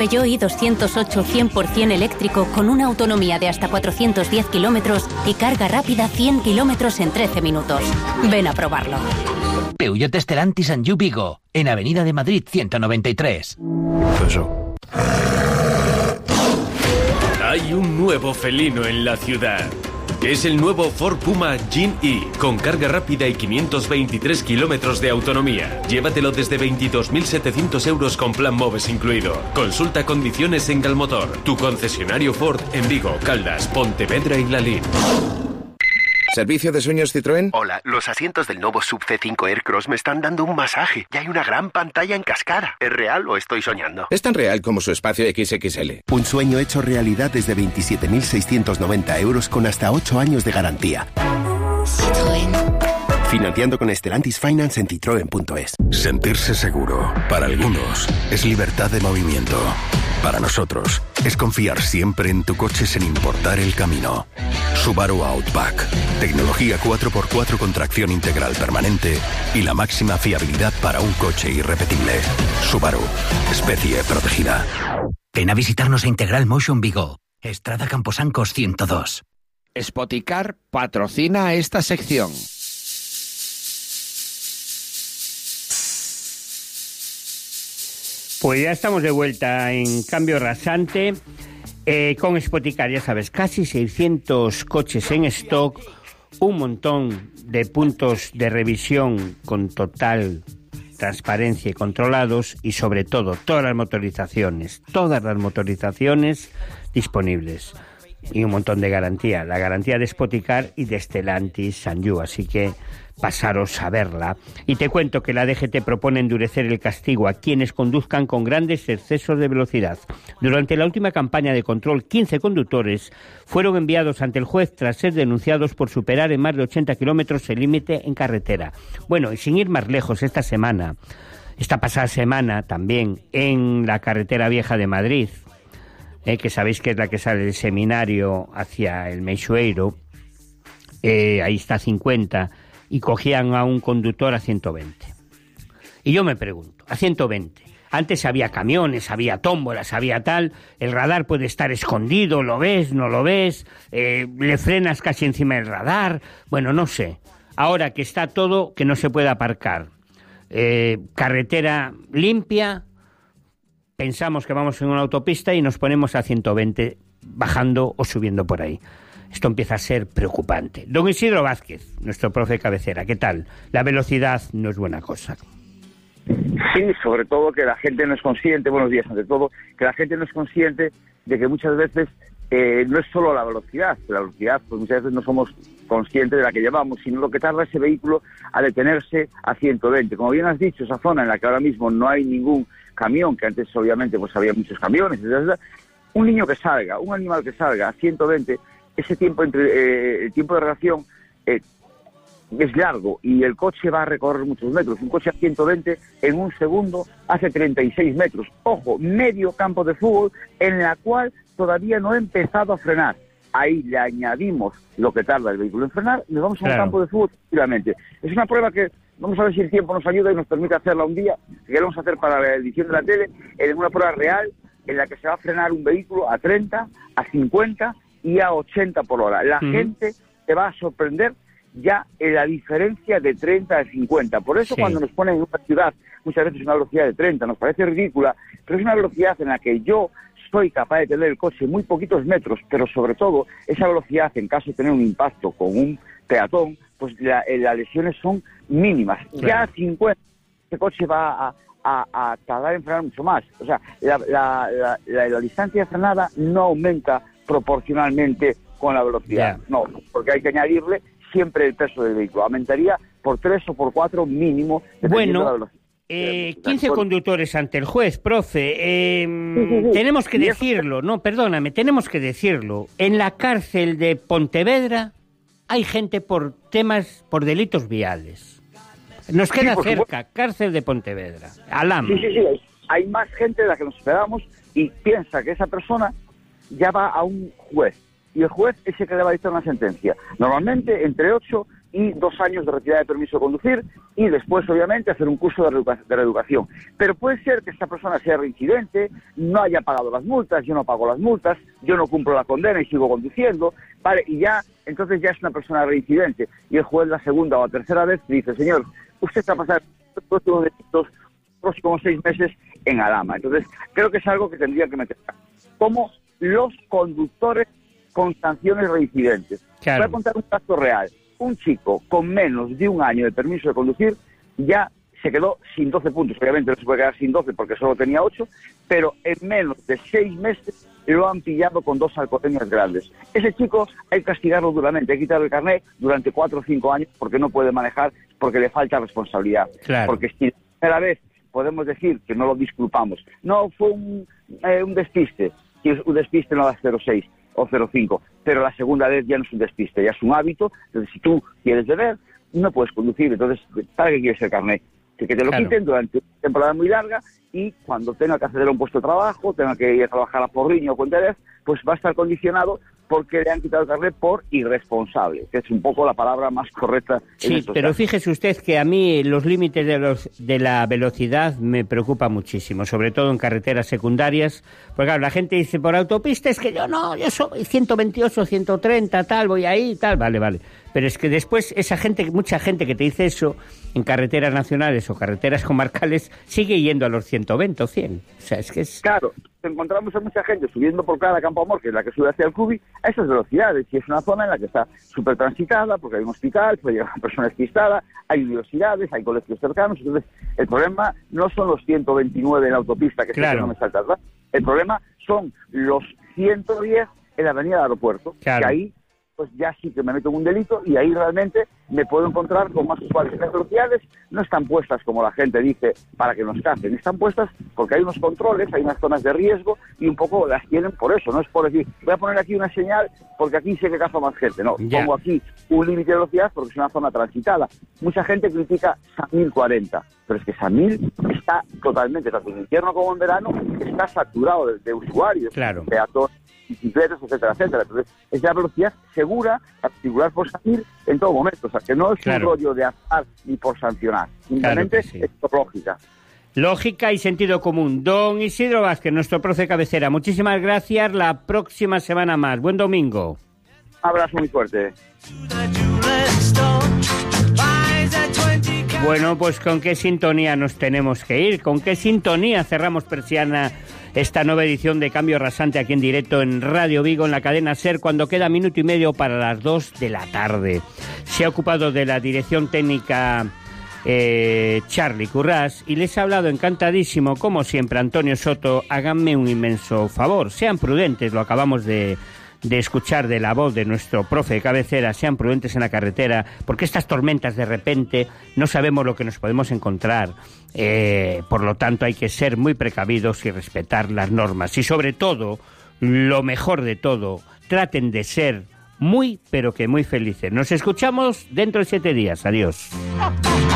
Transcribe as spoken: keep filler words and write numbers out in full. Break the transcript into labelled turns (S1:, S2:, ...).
S1: Peugeot i doscientos ocho cien por ciento eléctrico con una autonomía de hasta cuatrocientos diez kilómetros y carga rápida cien kilómetros en trece minutos. Ven a probarlo.
S2: Peugeot Stellantis and You Vigo, en Avenida de Madrid ciento noventa y tres.
S3: Eso. Hay un nuevo felino en la ciudad. Es el nuevo Ford Puma Gen-E, con carga rápida y quinientos veintitrés kilómetros de autonomía. Llévatelo desde veintidós mil setecientos euros con plan MOVES incluido. Consulta condiciones en Galmotor, tu concesionario Ford en Vigo, Caldas, Pontevedra y Lalín.
S4: ¿Servicio de sueños Citroën?
S5: Hola, los asientos del nuevo Sub C cinco Aircross me están dando un masaje y hay una gran pantalla en cascada. ¿Es real o estoy soñando?
S4: Es tan real como su espacio equis equis ele.
S6: Un sueño hecho realidad desde veintisiete mil seiscientos noventa euros con hasta ocho años de garantía. Citroën. Financiando con Stellantis Finance en citroen punto es.
S7: Sentirse seguro, para algunos, es libertad de movimiento. Para nosotros, es confiar siempre en tu coche sin importar el camino. Subaru Outback. Tecnología cuatro por cuatro con tracción integral permanente y la máxima fiabilidad para un coche irrepetible. Subaru. Especie protegida.
S2: Ven a visitarnos a Integral Motion Vigo. Estrada Camposancos ciento dos.
S8: Spoticar patrocina esta sección.
S9: Pues ya estamos de vuelta en Cambio Rasante eh, con Spoticar, ya sabes, casi seiscientos coches en stock, un montón de puntos de revisión con total transparencia y controlados y sobre todo todas las motorizaciones, todas las motorizaciones disponibles y un montón de garantía, la garantía de Spoticar y de Stellantis and You, así que pasaros a verla. Y te cuento que la D G T propone endurecer el castigo a quienes conduzcan con grandes excesos de velocidad. Durante la última campaña de control, quince conductores fueron enviados ante el juez tras ser denunciados por superar en más de ochenta kilómetros el límite en carretera. Bueno, y sin ir más lejos, esta semana, esta pasada semana también, en la carretera vieja de Madrid, eh, que sabéis que es la que sale del seminario hacia el Meixoeiro, eh, ahí está cincuenta, y cogían a un conductor a ciento veinte. Y yo me pregunto, a ciento veinte, antes había camiones, había tómbolas, había tal, el radar puede estar escondido, lo ves, no lo ves, eh, le frenas casi encima del radar, bueno, no sé. Ahora que está todo, que no se puede aparcar, eh, carretera limpia, pensamos que vamos en una autopista y nos ponemos a ciento veinte bajando o subiendo por ahí. Esto empieza a ser preocupante. Don Isidro Vázquez, nuestro profe cabecera, ¿qué tal? La velocidad no es buena cosa.
S10: Sí, sobre todo que la gente no es consciente, buenos días ante todo, que la gente no es consciente de que muchas veces eh, no es solo la velocidad, que la velocidad pues muchas veces no somos conscientes de la que llevamos, sino lo que tarda ese vehículo a detenerse a ciento veinte. Como bien has dicho, esa zona en la que ahora mismo no hay ningún camión, que antes obviamente pues había muchos camiones, etcétera. Un niño que salga, un animal que salga a ciento veinte, ese tiempo entre eh, el tiempo de reacción eh, es largo y el coche va a recorrer muchos metros. Un coche a ciento veinte en un segundo hace treinta y seis metros. Ojo, medio campo de fútbol en la cual todavía no he empezado a frenar. Ahí le añadimos lo que tarda el vehículo en frenar y nos vamos a claro. un campo de fútbol tranquilamente. Es una prueba que vamos a ver si el tiempo nos ayuda y nos permite hacerla un día, que queremos hacer para la edición de la tele, en una prueba real en la que se va a frenar un vehículo a treinta, a cincuenta y a ochenta por hora. La uh-huh. gente se va a sorprender ya en la diferencia de treinta a cincuenta. Por eso sí. cuando nos ponen en una ciudad muchas veces una velocidad de treinta nos parece ridícula, pero es una velocidad en la que yo soy capaz de tener el coche muy poquitos metros, pero sobre todo esa velocidad en caso de tener un impacto con un peatón, pues la, las lesiones son mínimas. Claro. Ya a cincuenta ese coche va a, a, a tardar en frenar mucho más. O sea, la, la, la, la, la distancia de frenada no aumenta proporcionalmente con la velocidad. Yeah. No, porque hay que añadirle siempre el peso del vehículo. Aumentaría por tres o por cuatro mínimo.
S9: Bueno, de la velocidad. Eh, quince conductores ante el juez, profe. Eh, sí, sí, sí. Tenemos que decirlo, no, perdóname, tenemos que decirlo. En la cárcel de Pontevedra hay gente por temas, por delitos viales. Nos queda sí, cerca, supuesto. Cárcel de Pontevedra, Alam.
S10: Sí, sí, sí. Hay más gente de la que nos esperamos y piensa que esa persona ya va a un juez y el juez es el que le va a dictar una sentencia. Normalmente entre ocho y dos años de retirada de permiso de conducir y después, obviamente, hacer un curso de, reeduca- de reeducación. Pero puede ser que esta persona sea reincidente, no haya pagado las multas, yo no pago las multas, yo no cumplo la condena y sigo conduciendo, ¿vale? Y ya, entonces ya es una persona reincidente. Y el juez la segunda o la tercera vez dice, señor, usted está pasando los próximos delitos, próximos seis meses en Alhama. Entonces, creo que es algo que tendría que meter. Como los conductores con sanciones reincidentes.
S9: Claro.
S10: Voy a contar un caso real. Un chico con menos de un año de permiso de conducir ya se quedó sin doce puntos. Obviamente no se puede quedar sin doce porque solo tenía ocho, pero en menos de seis meses lo han pillado con dos alcoholemias grandes. Ese chico hay que castigarlo duramente, hay que quitarle el carnet durante cuatro o cinco años porque no puede manejar, porque le falta responsabilidad.
S9: Claro.
S10: Porque si la primera vez podemos decir que no lo disculpamos, no fue un, eh, un despiste, si es un despiste no da cero coma seis o cero coma cinco, pero la segunda vez ya no es un despiste, ya es un hábito. Entonces, si tú quieres beber, no puedes conducir. Entonces, ¿para qué quieres el carnet? Que te lo
S9: Claro.
S10: quiten durante una temporada muy larga y cuando tenga que acceder a un puesto de trabajo, tenga que ir a trabajar a Porriño o Conterés, pues va a estar condicionado porque le han quitado el carnet por irresponsable, que es un poco la palabra más correcta. En
S9: Sí,
S10: estos
S9: pero
S10: casos.
S9: fíjese usted que a mí los límites de, los, de la velocidad me preocupan muchísimo, sobre todo en carreteras secundarias, porque claro, la gente dice por autopista, es que yo no, yo soy ciento veintiocho, ciento treinta, tal, voy ahí, tal, vale, vale. Pero es que después esa gente, mucha gente que te dice eso en carreteras nacionales o carreteras comarcales sigue yendo a los ciento veinte o cien. O sea, es que es...
S10: Claro, encontramos a mucha gente subiendo por cada Campo Amor, que es la que sube hacia el Cubi, a esas velocidades. Y es una zona en la que está súper transitada, porque hay un hospital, puede llegar una persona despistada, hay universidades, hay colegios cercanos. Entonces, el problema no son los ciento veintinueve en la autopista, que
S9: Claro.
S10: siempre no me salta atrás. El problema son los ciento diez en la avenida del aeropuerto,
S9: Claro.
S10: que ahí pues ya sí que me meto en un delito y ahí realmente me puedo encontrar con más usuarios. Las velocidades no están puestas, como la gente dice, para que nos cacen, están puestas porque hay unos controles, hay unas zonas de riesgo y un poco las tienen por eso, no es por decir, voy a poner aquí una señal porque aquí sé que caza más gente, no,
S9: Ya.
S10: pongo aquí un límite de velocidad porque es una zona transitada. Mucha gente critica San Mil cuarenta, pero es que San Mil está totalmente, tanto en invierno como en verano, está saturado de, de usuarios,
S9: Claro.
S10: peatones, bicicletas, etcétera, etcétera. Entonces, es la velocidad segura para circular por salir en todo momento. O sea, que no es
S9: Claro.
S10: un rollo de azar ni por sancionar. Simplemente
S9: que sí.
S10: es por lógica.
S9: Lógica y sentido común. Don Isidro Vázquez, nuestro profe cabecera, muchísimas gracias. La próxima semana más. Buen domingo.
S10: Abrazo muy fuerte.
S9: Bueno, pues ¿con qué sintonía nos tenemos que ir? ¿Con qué sintonía cerramos persiana esta nueva edición de Cambio Rasante aquí en directo en Radio Vigo, en la cadena SER, cuando queda minuto y medio para las dos de la tarde? Se ha ocupado de la dirección técnica eh, Charlie Currás y les ha hablado encantadísimo, como siempre, Antonio Soto. Háganme un inmenso favor, sean prudentes, lo acabamos de... de escuchar de la voz de nuestro profe de cabecera, sean prudentes en la carretera, porque estas tormentas de repente no sabemos lo que nos podemos encontrar, eh, por lo tanto hay que ser muy precavidos y respetar las normas, y sobre todo, lo mejor de todo, traten de ser muy, pero que muy felices. Nos escuchamos dentro de siete días. Adiós.